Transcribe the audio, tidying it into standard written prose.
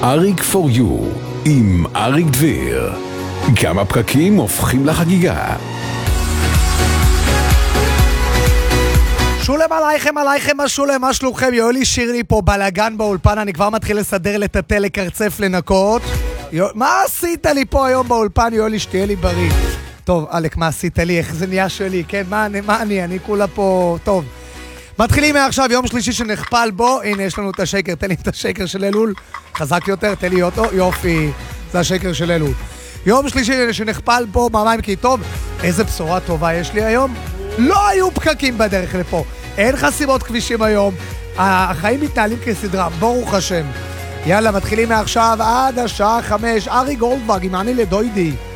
אריק פור יו עם אריק דביר. כמה פרקים הופכים לחגיגה. שולם עלייכם, מה שלומכם? יואלי שירלי פה, בלגן באולפן, אני כבר מתחיל לסדר, לטטל, לקרצף, לנקות. מה עשית לי פה היום באולפן, יואלי, שתהיה לי בריא. טוב, אלק, מה עשית לי? איך זה נהיה שלי? כן, מה אני כולה פה, טוב. מתחילים מעכשיו, יום שלישי שנכפל בו, הנה יש לנו את השקר, תן לי את השקר של אלול, חזק יותר, תן לי אותו, יופי, זה השקר של אלול. יום שלישי שנכפל בו, מהמים כי טוב, איזה בשורה טובה יש לי היום? לא היו פקקים בדרך לפה, אין חסימות כבישים היום, החיים מתנהלים כסדרם, ברוך השם. יאללה, מתחילים מעכשיו עד השעה 5, ארי גולדברג, עם אני לדוידי.